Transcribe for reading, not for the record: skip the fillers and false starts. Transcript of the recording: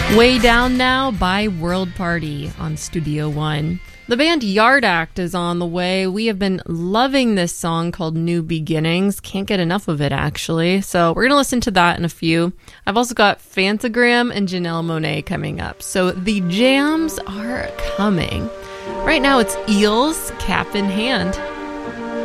Way Down Now by World Party on Studio One. The band Yard Act is on the way. We have been loving this song called New Beginnings. Can't get enough of it, actually. So we're going to listen to that in a few. I've also got Fantagram and Janelle Monáe coming up. So the jams are coming. Right now it's Eels, Cap in Hand.